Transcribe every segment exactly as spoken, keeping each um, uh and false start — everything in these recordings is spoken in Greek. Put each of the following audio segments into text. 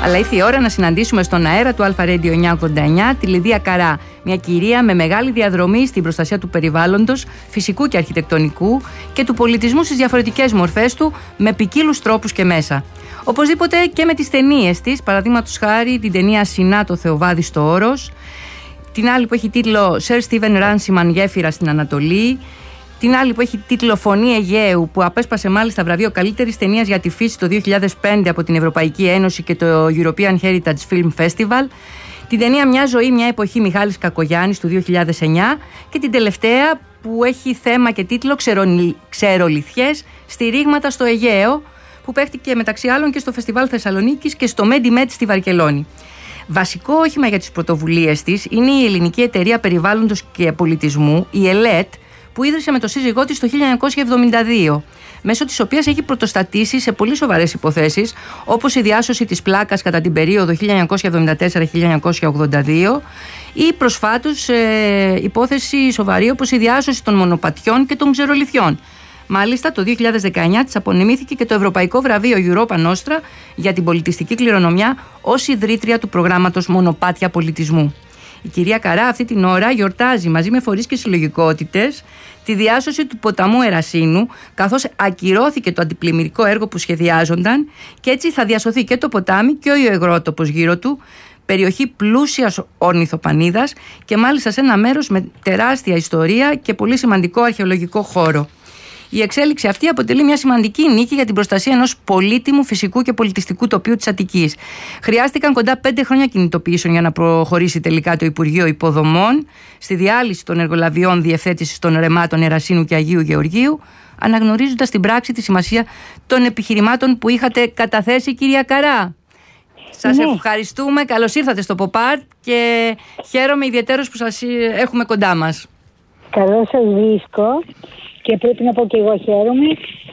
Αλλά ήρθε η ώρα να συναντήσουμε στον αέρα του Αλφα Radio εννιακόσια ογδόντα εννιά τη Λιδία Καρά, μια κυρία με μεγάλη διαδρομή στην προστασία του περιβάλλοντος, φυσικού και αρχιτεκτονικού και του πολιτισμού στις διαφορετικές μορφές του, με ποικίλους τρόπους και μέσα. Οπωσδήποτε και με τις ταινίες της, παραδείγματος χάρη την ταινία Σινά το Θεοβάδι στο Όρος, την άλλη που έχει τίτλο Σερ Στίβεν Ράνσιμαν Γέφυρα στην Ανατολή, την άλλη που έχει τίτλο Φωνή Αιγαίου, που απέσπασε μάλιστα βραβείο καλύτερης ταινίας για τη φύση το δύο χιλιάδες πέντε από την Ευρωπαϊκή Ένωση και το European Heritage Film Festival, την ταινία Μια ζωή, μια εποχή Μιχάλης Κακογιάννης του δύο χιλιάδες εννιά και την τελευταία που έχει θέμα και τίτλο Ξερολιθιές στηρίγματα στο Αιγαίο, που παίχτηκε μεταξύ άλλων και στο Φεστιβάλ Θεσσαλονίκης και στο Μέντιμέτ στη Βαρκελόνη. Βασικό όχημα για τις πρωτοβουλίες της είναι η Ελληνική Εταιρεία Περιβάλλοντος και Πολιτισμού, η ΕΛΕΤ, που ίδρυσε με το σύζυγό της το χίλια εννιακόσια εβδομήντα δύο, μέσω της οποίας έχει πρωτοστατήσει σε πολύ σοβαρές υποθέσεις, όπως η διάσωση της πλάκας κατά την περίοδο χίλια εννιακόσια εβδομήντα τέσσερα με χίλια εννιακόσια ογδόντα δύο ή προσφάτως ε, υπόθεση σοβαρή όπως η διάσωση των μονοπατιών και των ξερολιθιών. Μάλιστα, το δύο χιλιάδες δεκαεννιά της απονεμήθηκε και το Ευρωπαϊκό Βραβείο Europa Nostra για την πολιτιστική κληρονομιά ως ιδρύτρια του προγράμματος Μονοπάτια Πολιτισμού. Η κυρία Καρά αυτή την ώρα γιορτάζει μαζί με φορείς και συλλογικότητες τη διάσωση του ποταμού Ερασίνου, καθώς ακυρώθηκε το αντιπλημμυρικό έργο που σχεδιάζονταν και έτσι θα διασωθεί και το ποτάμι και ο υγρότοπος γύρω του, περιοχή πλούσιας ορνηθοπανίδας και μάλιστα σε ένα μέρος με τεράστια ιστορία και πολύ σημαντικό αρχαιολογικό χώρο. Η εξέλιξη αυτή αποτελεί μια σημαντική νίκη για την προστασία ενός πολύτιμου φυσικού και πολιτιστικού τοπίου της Αττικής. Χρειάστηκαν κοντά πέντε χρόνια κινητοποιήσεων για να προχωρήσει τελικά το Υπουργείο Υποδομών στη διάλυση των εργολαβιών διευθέτησης των ρεμάτων Ερασίνου και Αγίου Γεωργίου, αναγνωρίζοντας στην πράξη τη σημασία των επιχειρημάτων που είχατε καταθέσει, κυρία Καρά. Σας ναι. ευχαριστούμε. Καλώς ήρθατε στο Pop-Art και χαίρομαι ιδιαίτερως που σας έχουμε κοντά μας. Καλώς σας βρίσκω. Και πρέπει να πω και εγώ χαίρομαι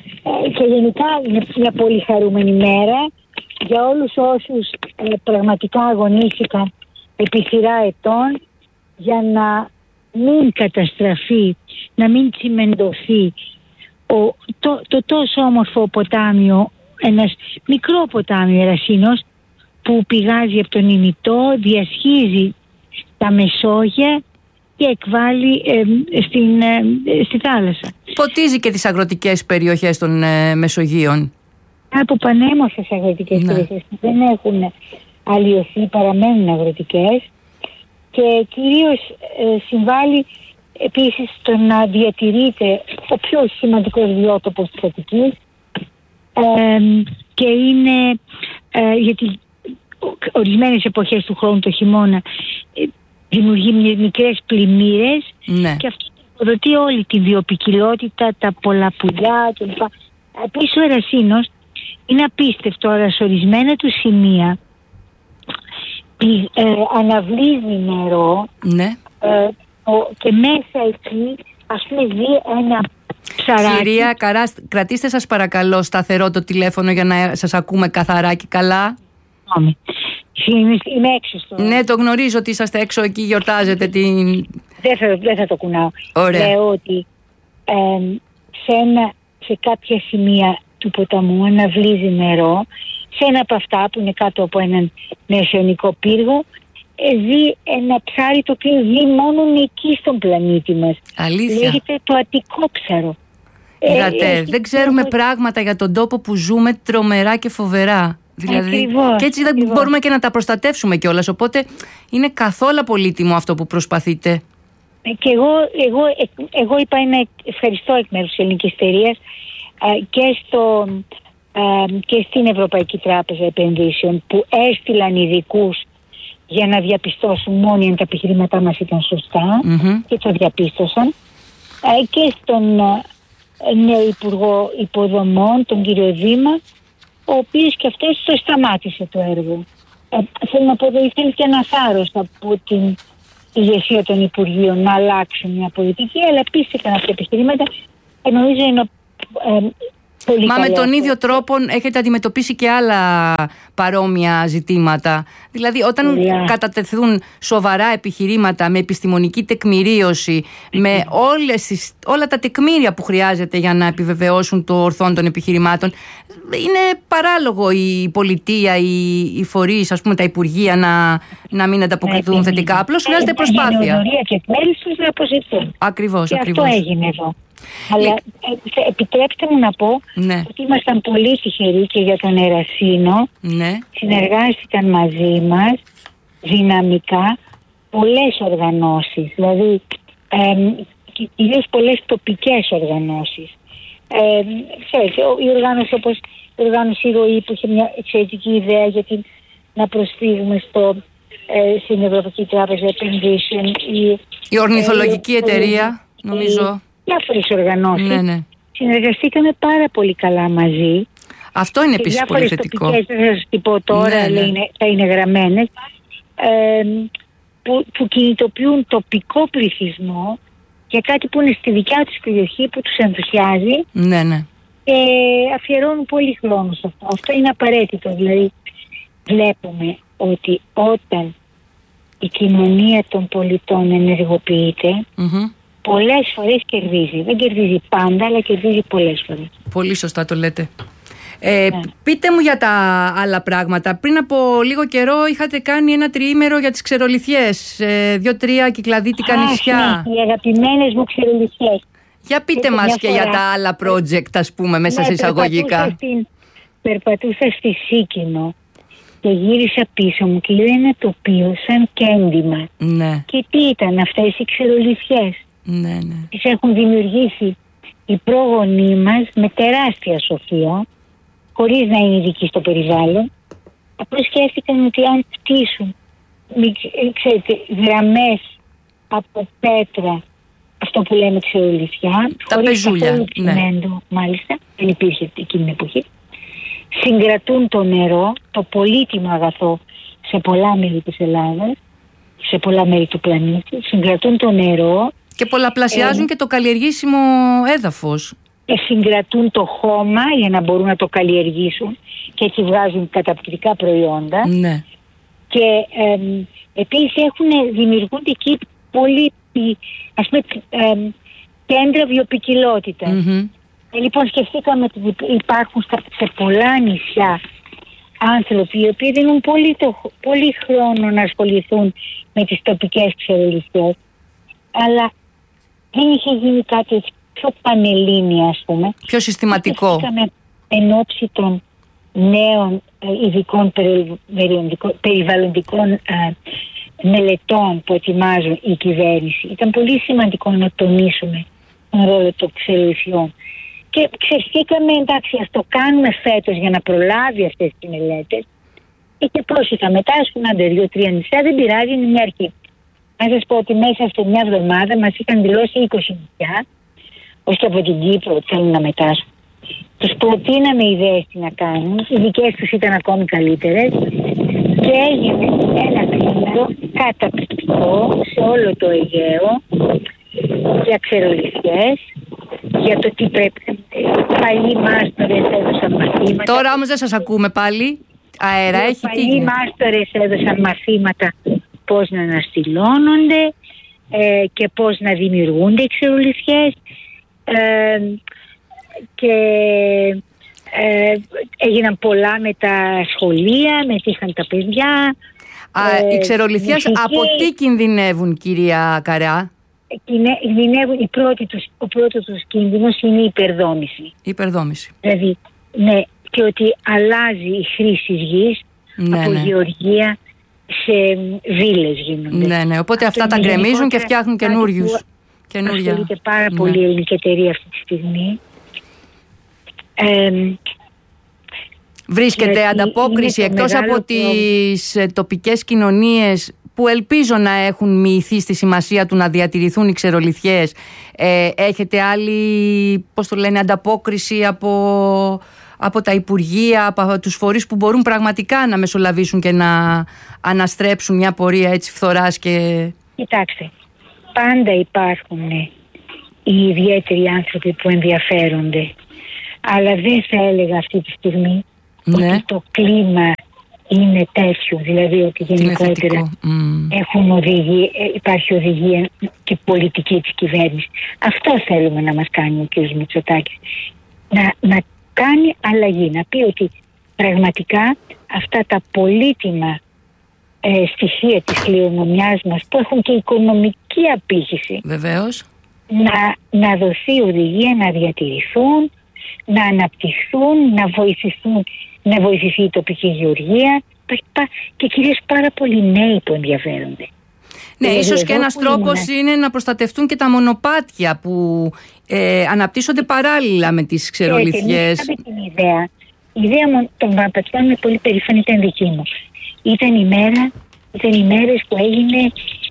και γενικά είναι μια πολύ χαρούμενη μέρα για όλους όσους ε, πραγματικά αγωνίστηκαν επί σειρά ετών για να μην καταστραφεί, να μην τσιμεντωθεί ο, το, το τόσο όμορφο ποτάμιο, ένας μικρό ποτάμιο Ερασίνος που πηγάζει από τον ημιτό, διασχίζει τα Μεσόγεια και εκβάλλει ε, στην, ε, στη θάλασσα. Ποτίζει και τις αγροτικές περιοχές των ε, Μεσογείων. Από πανέμορφες αγροτικές ναι. περιοχές που δεν έχουν αλλοιωθεί, παραμένουν αγροτικές και κυρίως ε, συμβάλλει επίσης στο να διατηρείται ο πιο σημαντικός βιότοπος της Αττικής ε, και είναι ε, γιατί ορισμένες εποχές του χρόνου, το χειμώνα, ε, δημιουργεί μικρές πλημμύρες ναι. και αυτό προδοτεί όλη τη βιοποικιλότητα, τα πολλά πουλιά κλπ. Επίσης ο Ερασίνος είναι απίστευτο, αλλά σε ορισμένα του σημεία ε, αναβλύζει νερό ναι. ε, ο, και μέσα εκεί ας πούμε δει ένα ψαράκι. Κυρία Καρά, κρατήστε σας παρακαλώ σταθερό το τηλέφωνο για να σας ακούμε καθαρά και καλά. Είμαι, είμαι έξω στο... Ναι, το γνωρίζω ότι είσαστε έξω εκεί, γιορτάζετε την... Δεν θα, δεν θα το κουνάω. Ωραία. Λέω ότι ε, σε, ένα, σε κάποια σημεία του ποταμού αναβλύζει νερό, σε ένα από αυτά που είναι κάτω από έναν μεσαιωνικό πύργο, ε, ζει ένα ψάρι το οποίο ζει μόνο εκεί στον πλανήτη μας. Αλήθεια. Λέγεται το Αττικόψαρο. Είδατε, ε, δεν ξέρουμε ε, πράγματα για τον τόπο που ζούμε τρομερά και φοβερά. Δηλαδή, ακριβώς, και έτσι δεν ακριβώς. μπορούμε και να τα προστατεύσουμε κιόλας. Οπότε είναι καθόλου πολύτιμο αυτό που προσπαθείτε. Και εγώ, εγώ, εγώ είπα ένα ευχαριστώ εκ μέρους της Ελληνικής Εταιρείας και, στο, και στην Ευρωπαϊκή Τράπεζα Επενδύσεων που έστειλαν ειδικούς για να διαπιστώσουν μόνοι αν τα επιχειρήματά μας ήταν σωστά mm-hmm. και το διαπίστωσαν, και στον νέο Υπουργό Υποδομών, τον κύριο Δήμα, ο οποίος και αυτός το σταμάτησε το έργο. Ε, θέλω να πω ότι ήθελε και ένα θάρρος από την ηγεσία των Υπουργείων να αλλάξουν μια πολιτική, αλλά πίστηκαν αυτά τα επιχειρήματα. Ε, νομίζω είναι, ε, Πολύ Μα καλό με τον αυτό. ίδιο τρόπο έχετε αντιμετωπίσει και άλλα παρόμοια ζητήματα. Δηλαδή, όταν Yeah. κατατεθούν σοβαρά επιχειρήματα με επιστημονική τεκμηρίωση, με όλες τις, όλα τα τεκμήρια που χρειάζεται για να επιβεβαιώσουν το ορθόν των επιχειρημάτων, είναι παράλογο η πολιτεία, οι, οι φορείς, ας πούμε τα υπουργεία να, να μην ανταποκριθούν Ναι, θετικά. Απλώς χρειάζεται Η προσπάθεια. γενεοδορία και μέλη τους να αποζητούν. Ακριβώς, Και ακριβώς. αυτό έγινε εδώ. Αλλά ε, επιτρέψτε μου να πω Ναι. ότι ήμασταν πολύ τυχεροί και για τον Ερασίνο. Ναι. Συνεργάστηκαν μαζί μας δυναμικά πολλές οργανώσεις, δηλαδή ε, και κυρίως πολλές τοπικές οργανώσεις. Ε, ξέρετε, η οργάνωση όπως η οργάνωση ΡΟΗ που είχε μια εξαιρετική ιδέα για την, να προσφύγουμε στο, ε, στην Ευρωπαϊκή Τράπεζα Επενδύσεων. Η, Η ορνηθολογική ε, εταιρεία, η, νομίζω. Διάφορες οργανώσεις. Ναι, ναι. Συνεργαστήκαμε πάρα πολύ καλά μαζί. Αυτό είναι Και επίσης πολύ διάφορες θετικό. τοπικές, δεν θα σας την πω τώρα, Ναι, ναι. αλλά είναι, θα είναι γραμμένες, ε, που, που κινητοποιούν τοπικό πληθυσμό για κάτι που είναι στη δικιά τους περιοχή, που τους ενθουσιάζει Ναι, ναι. και αφιερώνουν πολύ χρόνο σε αυτό. Αυτό είναι απαραίτητο. Δηλαδή βλέπουμε ότι όταν η κοινωνία των πολιτών ενεργοποιείται, Μμμ. πολλές φορές κερδίζει. Δεν κερδίζει πάντα, αλλά κερδίζει πολλές φορές. Πολύ σωστά το λέτε. Ε, Ναι. Πείτε μου για τα άλλα πράγματα. Πριν από λίγο καιρό είχατε κάνει ένα τριήμερο για τις ξερολιθιές. Ε, Δύο-τρία κυκλαδίτικα Αχ, νησιά. ναι, οι αγαπημένες μου ξερολιθιές. Για πείτε Έχω μας μια και φορά. για τα άλλα project, ας πούμε, μέσα Ναι, σε εισαγωγικά. Περπατούσα, στην, περπατούσα στη Σίκινο και γύρισα πίσω μου και είδα ένα τοπίο σαν κέντημα. Ναι, Και τι ήταν αυτές οι ξερολιθιές? ναι, ναι. Τις έχουν δημιουργήσει οι πρόγονοί μας με τεράστια σοφία, χωρίς να είναι ειδικοί στο περιβάλλον. Απλώς σκέφτηκαν ότι αν κτίσουν ξέρετε, γραμμές από πέτρα, αυτό που λέμε ξερολιθιά, Τα χωρίς πεζούλια, καθόλου ναι. τσιμέντο, μάλιστα, δεν υπήρχε εκείνη την εποχή, συγκρατούν το νερό, το πολύτιμο αγαθό σε πολλά μέρη της Ελλάδας, σε πολλά μέρη του πλανήτη, συγκρατούν το νερό Και πολλαπλασιάζουν Ε, και το καλλιεργήσιμο έδαφος. και συγκρατούν το χώμα για να μπορούν να το καλλιεργήσουν και έτσι βγάζουν καταπληκτικά προϊόντα. Ναι. Και ε, επίσης έχουν, δημιουργούνται εκεί πολύ, ας πούμε, ε, κέντρα βιοποικιλότητας. Μμμ. Ε, λοιπόν, σκεφτήκαμε ότι υπάρχουν στα, σε πολλά νησιά άνθρωποι οι οποίοι δίνουν πολύ, το, πολύ χρόνο να ασχοληθούν με τις τοπικές ξερολιθιές, αλλά δεν είχε γίνει κάτι έτσι πιο πανελλήνια, ας πούμε. Πιο συστηματικό. Σκεφτήκαμε εν ώψη των νέων ε, ειδικών περιβαλλοντικών, περιβαλλοντικών ε, μελετών που ετοιμάζουν η κυβέρνηση. Ήταν πολύ σημαντικό να τονίσουμε τον ρόλο των ξερολιθιών. Και ξεσκήκαμε, εντάξει, ας το κάνουμε φέτος για να προλάβει αυτές τις μελέτες. Και, και πόσοι θα μετάσχουν, άντε δύο-τρία νησιά, δεν πειράζει, είναι μια αρχή. Να σας πω ότι μέσα σε μια εβδομάδα μας είχαν δηλώσει είκοσι νησιά, ως και από την Κύπρο, ότι θέλουν να μετάσχουν. Τους προτείναμε ιδέες τι να κάνουν, οι δικές τους ήταν ακόμη καλύτερες και έγινε ένα τρίμερο καταπληκτικό σε όλο το Αιγαίο για ξερολιθιές, για το τι πρέπει. Παλιοί μάστορες έδωσαν μαθήματα. Τώρα όμως δεν σας ακούμε πάλι. Αέρα έχει, τι Παλιοί γίνεται? μάστορες έδωσαν μαθήματα πώς να αναστηλώνονται ε, και πώς να δημιουργούνται οι ξερολιθιές. Ε, και ε, έγιναν πολλά με τα σχολεία, μετήχαν τα παιδιά. Α, ε, οι ξερολιθιές μουσική. από τι κινδυνεύουν, κυρία Καρά? Κινδυνεύουν, η πρώτη τους, ο πρώτος τους κίνδυνος είναι η υπερδόμηση. Υπερδόμηση. Δηλαδή, ναι, και ότι αλλάζει η χρήση γης, Ναι, από ναι. γεωργία σε βίλες γίνονται. Ναι, ναι. Οπότε Αυτό αυτά τα είναι γκρεμίζουν και γενικότερα φτιάχνουν κάτι καινούριους. που Καινούρια. ασχολείται πάρα Ναι. πολύ η ελληνική εταιρεία αυτή τη στιγμή. Ε, Βρίσκεται γιατί ανταπόκριση είναι το εκτός μεγάλο από τις ε, τοπικές κοινωνίες που ελπίζω να έχουν μοιηθεί στη σημασία του να διατηρηθούν οι ξερολιθιές. Ε, έχετε άλλη, πώς το λένε, ανταπόκριση από, από τα υπουργεία, από τους φορείς που μπορούν πραγματικά να μεσολαβήσουν και να αναστρέψουν μια πορεία έτσι φθοράς και... Κοιτάξτε, πάντα υπάρχουν οι ιδιαίτεροι άνθρωποι που ενδιαφέρονται. αλλά δεν θα έλεγα αυτή τη στιγμή ναι. ότι το κλίμα είναι τέτοιο, δηλαδή ότι γενικότερα mm. έχουν οδηγεί, υπάρχει οδηγία και πολιτική της κυβέρνησης. Αυτό θέλουμε να μας κάνει ο κ. Μητσοτάκης. Να, να κάνει αλλαγή, να πει ότι πραγματικά αυτά τα πολύτιμα ε, στοιχεία της κληρονομιάς μας που έχουν και οικονομική απήχηση, βεβαίως, να, να δοθεί οδηγία να διατηρηθούν, να αναπτυχθούν, να βοηθηθούν, να βοηθηθεί η τοπική γεωργία και κυρίως πάρα πολλοί νέοι που ενδιαφέρονται. Ναι, ε, ίσως και ένας τρόπος ήμουν... είναι να προστατευτούν και τα μονοπάτια που ε, αναπτύσσονται παράλληλα με τις ξερολιθιές. Και την ιδέα, η ιδέα των μονοπατιών είναι πολύ περήφανη, ήταν δική μου. Ήταν η μέρα, ήταν οι μέρες που έγινε,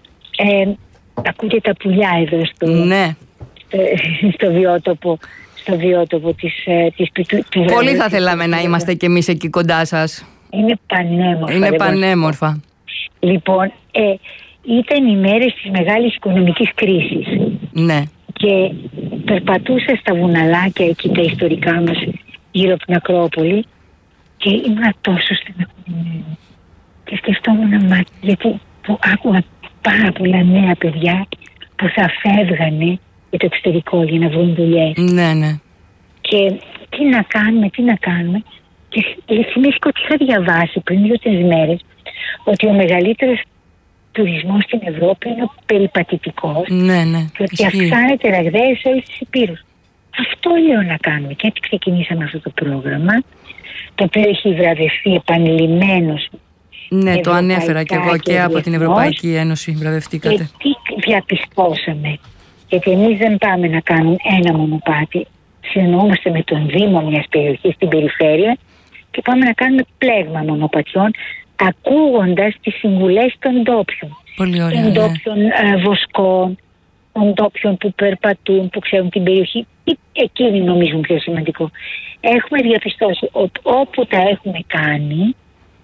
ε, ακούτε τα πουλιά εδώ στο, ναι. στο, στο βιότοπο. Στο βιότοπο της, της, της, της Πολύ θα θέλαμε να είμαστε κι εμείς εκεί κοντά σας. Είναι πανέμορφα. Είναι πανέμορφα. Λοιπόν, ε, ήταν οι μέρες της μεγάλης οικονομικής κρίσης. Ναι. Και περπατούσα στα βουναλάκια εκεί τα ιστορικά μας γύρω από την Ακρόπολη και ήμουν τόσο στεναχωρημένη. Και σκεφτόμουν, μα, γιατί που άκουγα πάρα πολλά νέα παιδιά που θα φεύγανε για το εξωτερικό για να βρουν δουλειές. Ναι, ναι. Και τι να κάνουμε, τι να κάνουμε. Και θυμήθηκα ότι είχα διαβάσει πριν δύο-τρεις μέρες ότι ο μεγαλύτερος τουρισμός στην Ευρώπη είναι ο περιπατητικός. Ναι, ναι. Και ότι αυξάνεται ραγδαία σε όλες τις υπήρους. Αυτό λέω να κάνουμε. Και έτσι ξεκινήσαμε αυτό το πρόγραμμα, το οποίο έχει βραβευτεί επανειλημμένος. Ναι, το ανέφερα και εγώ και, και από την Ευρωπαϊκή Ένωση βραβευτήκατε. Και τι διαπιστώσαμε. Γιατί εμείς δεν πάμε να κάνουμε ένα μονοπάτι. Συνεννοούμαστε με τον Δήμο μιας περιοχής στην περιφέρεια και πάμε να κάνουμε πλέγμα μονοπατιών, ακούγοντας τις συμβουλές των ντόπιων. Πολύ ωραία, των ναι. ντόπιων ε, βοσκών, των ντόπιων που περπατούν, που ξέρουν την περιοχή. Εκείνοι νομίζουν πιο σημαντικό. Έχουμε διαπιστώσει ότι όπου τα έχουμε κάνει,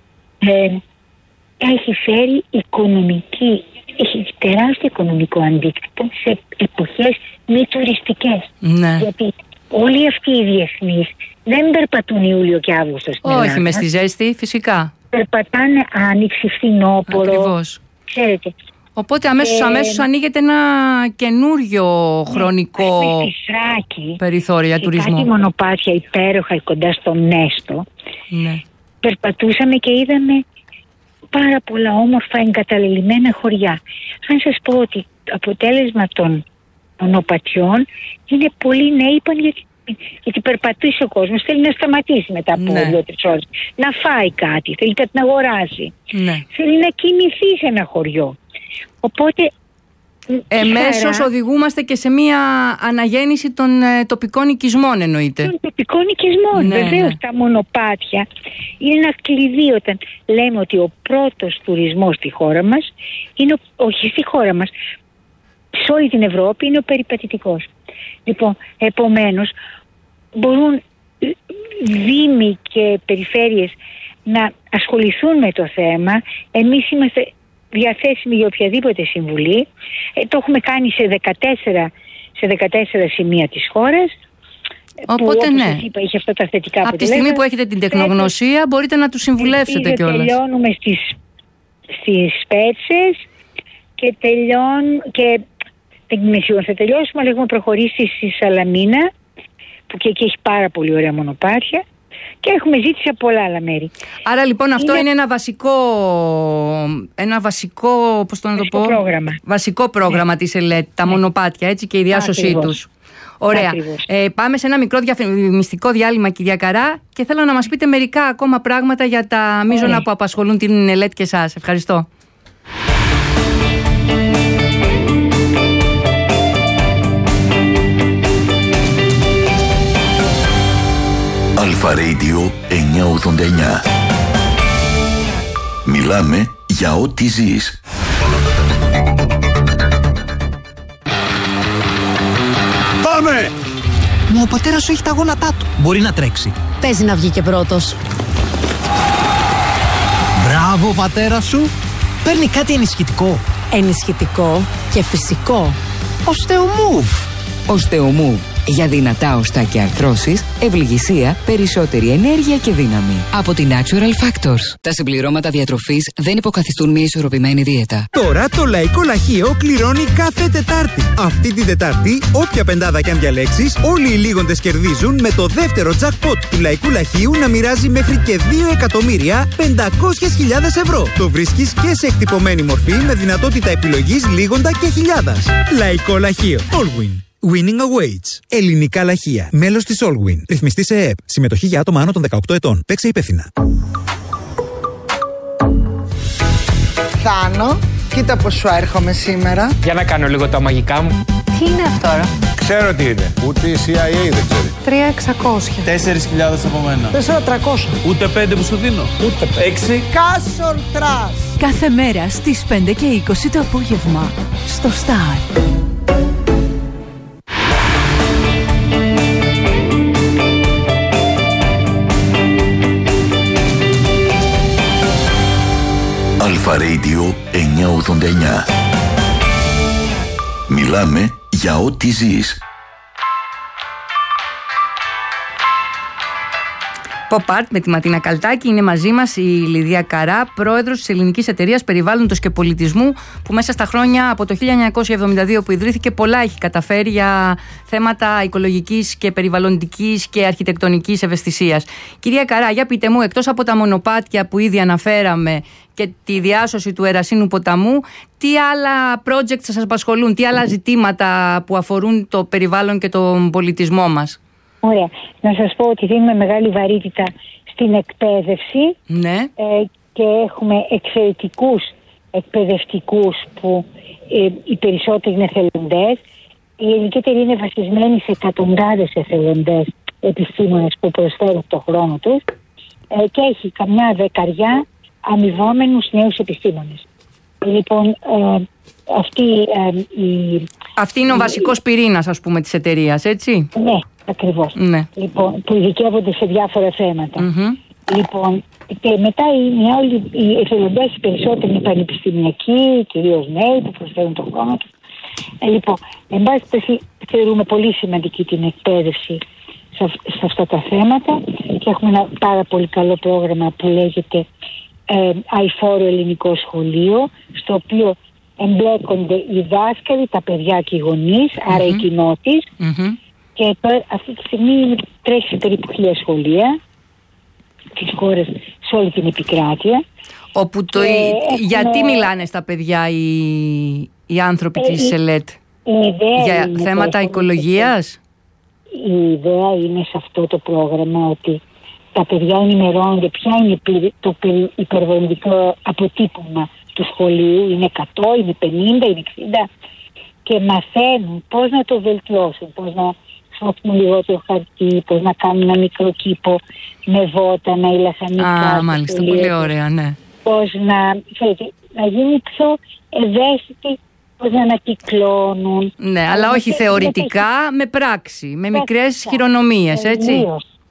ε, έχει φέρει οικονομική, έχει τεράστιο οικονομικό αντίκτυπο σε εποχές μη τουριστικές. Ναι. Γιατί όλοι αυτοί οι διεθνείς δεν περπατούν Ιούλιο και Αύγουστο στην Ελλάδα. Όχι, με στη ζέστη, φυσικά. Περπατάνε Άνοιξη, φθινόπωρο. Ακριβώς. Ξέρετε. Οπότε αμέσως, ε, αμέσως ανοίγεται ένα καινούριο χρονικό ναι, περιθώριο για τουρισμό. Κάτι μονοπάτια υπέροχα κοντά στο Νέστο. Ναι. Περπατούσαμε και είδαμε πάρα πολλά όμορφα εγκαταλελειμμένα χωριά. Αν σας πω ότι το αποτέλεσμα των μονοπατιών είναι πολλοί νέοι είπαν γιατί, γιατί περπατούσε ο κόσμος, θέλει να σταματήσει μετά από ναι. δύο-τρεις ώρες, να φάει κάτι, θέλει κάτι να αγοράσει, ναι. θέλει να κοιμηθεί σε ένα χωριό. Οπότε εμέσως χαρά... οδηγούμαστε και σε μια αναγέννηση των ε, τοπικών οικισμών, εννοείται. Των τοπικών οικισμών, ναι, βεβαίως. Ναι. Τα μονοπάτια είναι ένα κλειδί όταν λέμε ότι ο πρώτος τουρισμός στη χώρα μας είναι, ο, όχι στη χώρα μας, σε όλη την Ευρώπη είναι ο περιπατητικός. Λοιπόν, επομένως μπορούν δήμοι και περιφέρειες να ασχοληθούν με το θέμα. Εμείς είμαστε διαθέσιμοι για οποιαδήποτε συμβουλή. Ε, το έχουμε κάνει σε δεκατέσσερα, σε δεκατέσσερα σημεία της χώρας. Οπότε που, ναι. όπως είπα, είχε αυτά τα θετικά από τη στιγμή που έχετε την τεχνογνωσία μπορείτε να τους συμβουλεύσετε κιόλας. Τελειώνουμε στις, στις Σπέτσες και τελειώνουμε και δεν είμαι σίγουρη θα τελειώσουμε, αλλά έχουμε προχωρήσει στη Σαλαμίνα που και εκεί έχει πάρα πολύ ωραία μονοπάτια και έχουμε ζήτηση από πολλά άλλα μέρη. Άρα λοιπόν αυτό είναι, είναι ένα βασικό ένα βασικό, πώς το να το πω, πρόγραμμα. βασικό πρόγραμμα ναι. της ΕΛΕΤ, τα ναι. μονοπάτια έτσι και η διάσωσή Ακριβώς. τους. Ωραία. Ε, πάμε σε ένα μικρό διαφημιστικό διάλειμμα, κυρία Καρά, και θέλω να μας πείτε μερικά ακόμα πράγματα για τα μείζωνα Ωραία. που απασχολούν την ΕΛΕΤ και εσάς. Ευχαριστώ. Αλφα Radio εννιακόσια ογδόντα εννιά. Μιλάμε για ό,τι ζεις. Πάμε! Μα ο πατέρας σου έχει τα γόνατά του. Μπορεί να τρέξει. Παίζει να βγει και πρώτος. Μπράβο, πατέρα σου. Παίρνει κάτι ενισχυτικό. Ενισχυτικό και φυσικό. Οστεομούβ. Οστεομούβ. Για δυνατά οστά και αρθρώσεις, ευληγησία, περισσότερη ενέργεια και δύναμη. Από την Natural Factors. Τα συμπληρώματα διατροφής δεν υποκαθιστούν μια ισορροπημένη δίαιτα. Τώρα το Λαϊκό Λαχείο κληρώνει κάθε Τετάρτη. Αυτή την Τετάρτη, όποια πεντάδα κι αν διαλέξεις, όλοι οι λίγοντες κερδίζουν με το δεύτερο jackpot του Λαϊκού Λαχείου να μοιράζει μέχρι και δύο εκατομμύρια πεντακόσιες χιλιάδες ευρώ. Το βρίσκεις και σε εκτυπωμένη μορφή με δυνατότητα επιλογής λίγοντα και χιλιάδας. Λαϊκό Λαχείο. Allwin. Winning awaits. Ελληνικά λαχεία. Μέλος της Allwin. Ρυθμιστή σε ΕΕΠ. Συμμετοχή για άτομα άνω των δεκαοκτώ ετών. Παίξε υπεύθυνα. Θάνο, κοίτα πως σου έρχομαι σήμερα. Για να κάνω λίγο τα μαγικά μου. Τι είναι αυτό τώρα? Ξέρω τι είναι. Ούτε η σι άι έι δεν ξέρει. τρία χιλιάδες εξακόσια. τέσσερις χιλιάδες από μένα. τέσσερα χιλιάδες τριακόσια. Ούτε πέντε που σου δίνω. Ούτε πέντε. Έξι. Κάσορ τρας. Κάθε μέρα στις πέντε και είκοσι το απόγευμα. Στο Star. Αλφα Radio εννιακόσια ογδόντα εννιά. Μιλάμε για ό,τι ζεις. Pop Art με τη Ματίνα Καλτάκη. Είναι μαζί μας η Λιδία Καρά, πρόεδρος της Ελληνικής Εταιρείας Περιβάλλοντος και Πολιτισμού, που μέσα στα χρόνια από το χίλια εννιακόσια εβδομήντα δύο που ιδρύθηκε πολλά έχει καταφέρει για θέματα οικολογικής και περιβαλλοντικής και αρχιτεκτονικής ευαισθησίας. Κυρία Καρά, για πείτε μου, εκτός από τα μονοπάτια που ήδη αναφέραμε και τη διάσωση του Ερασίνου ποταμού, τι άλλα project σας απασχολούν, τι άλλα ζητήματα που αφορούν το περιβάλλον και τον πολιτισμό μας? Ωραία. Να σας πω ότι δίνουμε μεγάλη βαρύτητα στην εκπαίδευση, ναι. ε, και έχουμε εξαιρετικούς εκπαιδευτικούς που ε, οι περισσότεροι είναι εθελοντές. Η Ελληνική Εταιρεία είναι βασισμένη σε εκατοντάδες εθελοντές επιστήμονες που προσφέρουν το χρόνο τους ε, και έχει καμιά δεκαριά αμοιβόμενους νέους επιστήμονες. Λοιπόν, ε, αυτή, ε, η, αυτή είναι ο η, βασικός πυρήνας, ας πούμε, της εταιρείας, έτσι? Ναι, ακριβώς. Ναι. Λοιπόν, που ειδικεύονται σε διάφορα θέματα. Mm-hmm. Λοιπόν, και μετά οι, όλοι οι εθελοντές, οι περισσότεροι είναι πανεπιστημιακοί, κυρίως νέοι που προσφέρουν τον χρόνο τους. Ε, λοιπόν, εν πάση περιπτώσει, θεωρούμε πολύ σημαντική την εκπαίδευση σε, σε αυτά τα θέματα και έχουμε ένα πάρα πολύ καλό πρόγραμμα που λέγεται ε, αηφόρο ελληνικό σχολείο, στο οποίο εμπλέκονται οι δάσκαλοι, τα παιδιά και οι γονείς, mm-hmm. άρα οι κοινότητες. Mm-hmm. Και τώρα, αυτή τη στιγμή τρέχει σε περίπου χίλια σχολεία τις χώρες, σε όλη την επικράτεια. Όπου το η... έχουμε... Γιατί μιλάνε στα παιδιά οι, οι άνθρωποι ε, της ΕΛΕΤ? Για θέματα οικολογίας? Η ιδέα είναι σε αυτό το πρόγραμμα ότι τα παιδιά ενημερώνονται ποια είναι το υπερβολικό αποτύπωμα του σχολείου. Είναι εκατό, είναι πενήντα, είναι εξήντα και μαθαίνουν πώς να το βελτιώσουν, πώς να χρησιμοποιούν λιγότερο χαρτί, πώς να κάνουν ένα μικρό κήπο με βότανα ή λαχανικά. Α, μάλιστα, πολύ ωραία, ναι. Πώς να, ξέρετε, να γίνει πιο ευαίσθητοι, πώς να ανακυκλώνουν. Ναι, αλλά όχι θεωρητικά, με πράξη, με μικρές χειρονομίες, έτσι.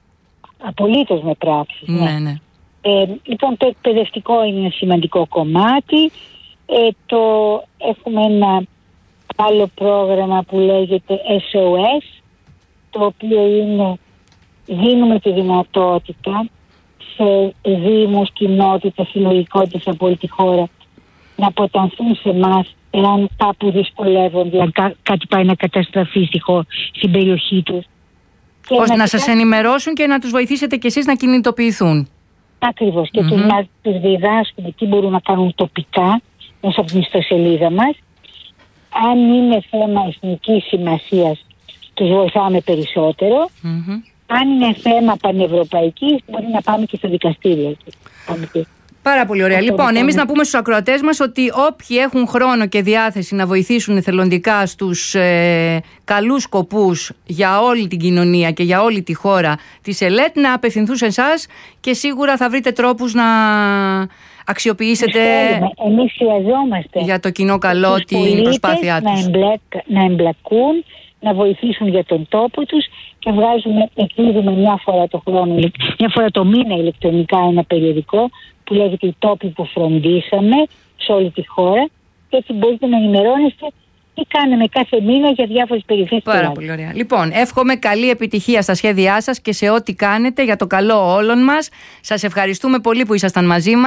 Απολύτως με πράξη. Ναι, ναι. ναι. Ε, λοιπόν, το εκπαιδευτικό είναι ένα σημαντικό κομμάτι. Ε, το, έχουμε ένα άλλο πρόγραμμα που λέγεται ες ο ες, το οποίο είναι, δίνουμε τη δυνατότητα σε δήμους, κοινότητες, συλλογικότητες από όλη τη χώρα να αποτανθούν σε εμάς εάν κάπου δυσκολεύονται, αν κά, κάτι πάει να καταστραφεί στη χώρα, στην περιοχή τους. Ώστε να, να σας ενημερώσουν και να τους βοηθήσετε κι εσείς να κινητοποιηθούν. Ακριβώς. Και mm-hmm. τους, τους διδάσκουμε τι μπορούν να κάνουν τοπικά μέσα από την ιστοσελίδα μας. Αν είναι θέμα εθνικής σημασίας, τους βοηθάμε περισσότερο. Mm-hmm. Αν είναι θέμα πανευρωπαϊκής, μπορεί να πάμε και στο δικαστήριο. Πάρα πολύ ωραία. Λοιπόν, εμείς να πούμε στους ακροατές μας ότι όποιοι έχουν χρόνο και διάθεση να βοηθήσουν εθελοντικά στους ε, καλούς σκοπούς για όλη την κοινωνία και για όλη τη χώρα της ΕΛΕΤ, να απευθυνθούν σε εσάς και σίγουρα θα βρείτε τρόπους να αξιοποιήσετε εμείς χρειαζόμαστε για το κοινό καλό την προσπάθειά τους. Να, εμπλεκ, να εμπλακούν, να βοηθήσουν για τον τόπο τους και βγάζουμε, εκδίδουμε μια φορά το χρόνο, μια φορά το μήνα ηλεκτρονικά ένα περιοδικό που λέγεται «Οι τόποι που φροντίσαμε» σε όλη τη χώρα και έτσι μπορείτε να ενημερώνεστε τι κάναμε κάθε μήνα για διάφορες περιοχές. Πάρα πολύ ωραία. Λοιπόν, εύχομαι καλή επιτυχία στα σχέδιά σας και σε ό,τι κάνετε για το καλό όλων μας. Σας ευχαριστούμε πολύ που ήσασταν μαζί μας.